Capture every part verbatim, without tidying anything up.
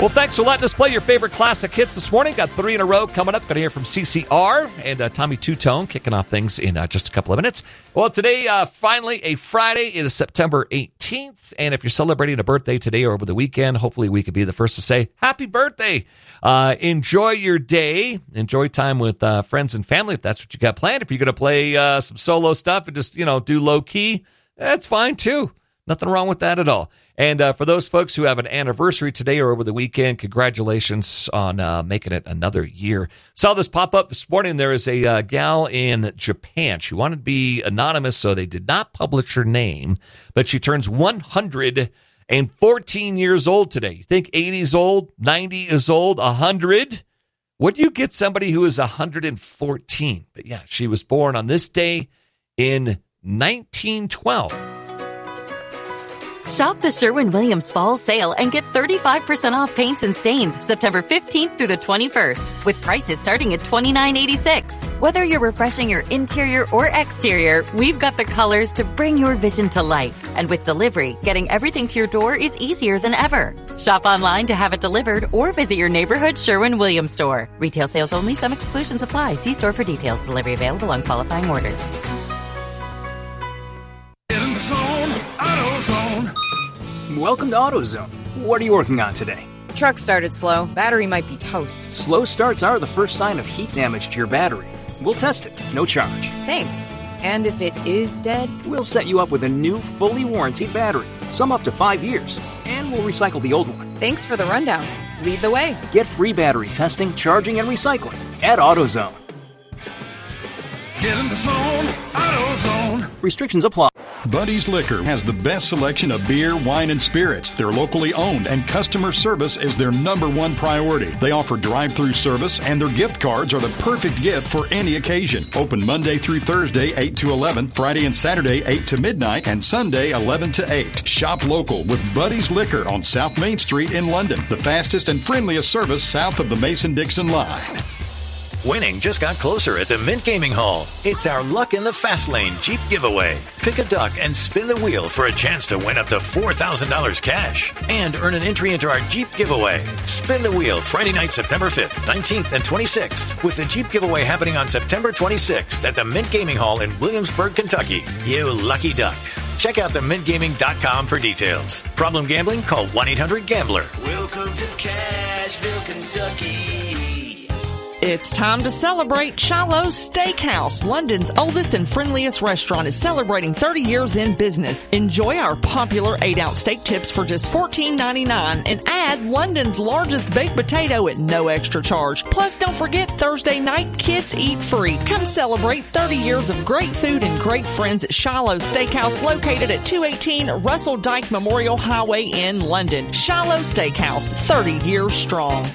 Well, thanks for letting us play your favorite classic hits this morning. Got three in a row coming up. Going to hear from C C R and uh, Tommy Two-Tone kicking off things in uh, just a couple of minutes. Well, today, uh, finally, a Friday. It is September eighteenth. And if you're celebrating a birthday today or over the weekend, hopefully we could be the first to say, happy birthday. Uh, enjoy your day. Enjoy time with uh, friends and family if that's what you got planned. If you're going to play uh, some solo stuff and just, you know, do low key, that's fine too. Nothing wrong with that at all. And uh, for those folks who have an anniversary today or over the weekend, congratulations on uh, making it another year. Saw this pop up this morning. There is a uh, gal in Japan. She wanted to be anonymous, so they did not publish her name. But she turns one hundred fourteen years old today. You think eighty is old, ninety is old, one hundred? What do you get somebody who is one hundred fourteen? But yeah, she was born on this day in nineteen twelve. Shop the Sherwin-Williams Fall Sale and get thirty-five percent off paints and stains September fifteenth through the twenty-first, with prices starting at twenty-nine eighty-six. Whether you're refreshing your interior or exterior, we've got the colors to bring your vision to life. And with delivery, getting everything to your door is easier than ever. Shop online to have it delivered or visit your neighborhood Sherwin-Williams store. Retail sales only. Some exclusions apply. See store for details. Delivery available on qualifying orders. In the zone, AutoZone. Welcome to AutoZone. What are you working on today? Truck started slow. Battery might be toast. Slow starts are the first sign of heat damage to your battery. We'll test it, no charge. Thanks. And if it is dead? We'll set you up with a new, fully warranted battery, some up to five years, and we'll recycle the old one. Thanks for the rundown. Lead the way. Get free battery testing, charging, and recycling at AutoZone. Get in the zone, AutoZone. Restrictions apply. Buddy's Liquor has the best selection of beer, wine, and spirits. They're locally owned, and customer service is their number one priority. They offer drive-through service, and their gift cards are the perfect gift for any occasion. Open Monday through Thursday, eight to eleven, Friday and Saturday, eight to midnight, and Sunday, eleven to eight. Shop local with Buddy's Liquor on South Main Street in London, the fastest and friendliest service south of the Mason-Dixon line. Winning just got closer at the Mint Gaming Hall. It's our Luck in the Fast Lane Jeep giveaway. Pick a duck and spin the wheel for a chance to win up to four thousand dollars cash. And earn an entry into our Jeep giveaway. Spin the wheel Friday night, September fifth, nineteenth, and twenty-sixth. With the Jeep giveaway happening on September twenty-sixth at the Mint Gaming Hall in Williamsburg, Kentucky. You lucky duck. Check out the mint gaming dot com for details. Problem gambling? Call one eight hundred gambler. Welcome to Cashville, Kentucky. It's time to celebrate. Shiloh's Steakhouse, London's oldest and friendliest restaurant, is celebrating thirty years in business. Enjoy our popular eight ounce steak tips for just fourteen ninety-nine and add London's largest baked potato at no extra charge. Plus, don't forget Thursday night, kids eat free. Come celebrate thirty years of great food and great friends at Shiloh's Steakhouse, located at two eighteen Russell Dyke Memorial Highway in London. Shiloh's Steakhouse, thirty years strong.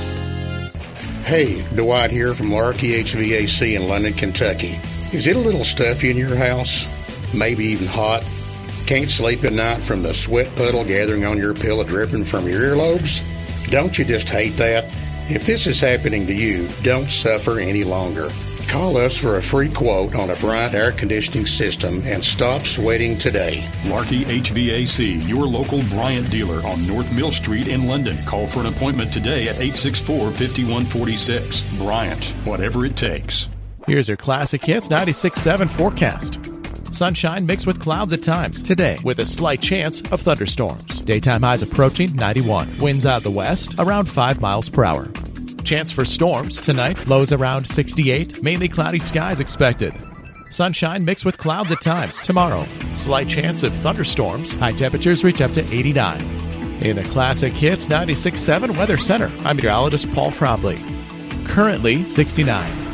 Hey, Dwight here from Larky H V A C in London, Kentucky. Is it a little stuffy in your house? Maybe even hot? Can't sleep at night from the sweat puddle gathering on your pillow dripping from your earlobes? Don't you just hate that? If this is happening to you, don't suffer any longer. Call us for a free quote on a Bryant air conditioning system and stop sweating today. Larky H V A C, your local Bryant dealer on North Mill Street in London. Call for an appointment today at eight six four, five one four six. Bryant, whatever it takes. Here's your Classic Hits ninety-six point seven forecast. Sunshine mixed with clouds at times today with a slight chance of thunderstorms. Daytime highs approaching ninety-one. Winds out of the west around five miles per hour. Chance for storms tonight, lows around sixty-eight, mainly cloudy skies expected. Sunshine mixed with clouds at times tomorrow. Slight chance of thunderstorms, high temperatures reach up to eighty-nine. In the Classic Hits ninety-six point seven Weather Center, I'm meteorologist Paul Frobley. Currently sixty-nine.